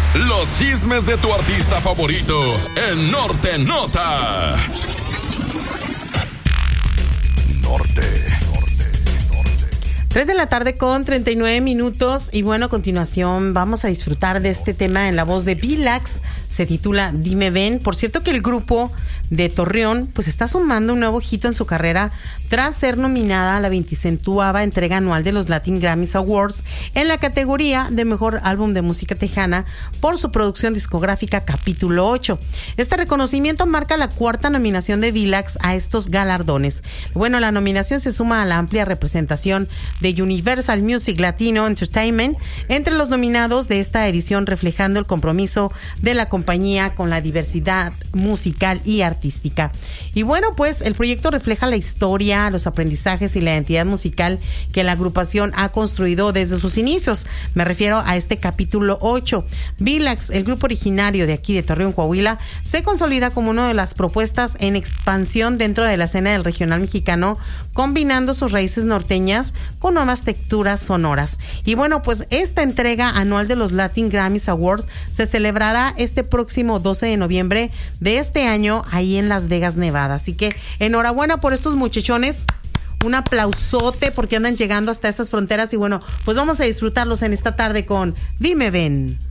Los chismes de tu artista favorito en Norte Nota. Norte. 3 de la tarde con 39 minutos y bueno, a continuación vamos a disfrutar de este tema en la voz de Vilax. Se titula Dime Ven. Por cierto que el grupo de Torreón pues está sumando un nuevo hito en su carrera tras ser nominada a la 26ª entrega anual de los Latin Grammys Awards en la categoría de Mejor Álbum de Música Tejana por su producción discográfica Capítulo 8. Este reconocimiento marca la 4ª nominación de Vilax a estos galardones. Bueno, la nominación se suma a la amplia representación de Universal Music Latino Entertainment entre los nominados de esta edición, reflejando el compromiso de la compañía con la diversidad musical y artística. Y bueno, pues el proyecto refleja la historia, los aprendizajes y la identidad musical que la agrupación ha construido desde sus inicios. Me refiero a este Capítulo 8. Vilax, el grupo originario de aquí de Torreón, Coahuila, se consolida como una de las propuestas en expansión dentro de la escena del regional mexicano, combinando sus raíces norteñas con nuevas texturas sonoras. Y bueno, pues esta entrega anual de los Latin Grammys Awards se celebrará este próximo 12 de noviembre de este año ahí en Las Vegas, Nevada. Así que enhorabuena por estos muchachones. Un aplausote porque andan llegando hasta esas fronteras y bueno, pues vamos a disfrutarlos en esta tarde con Dime Ven.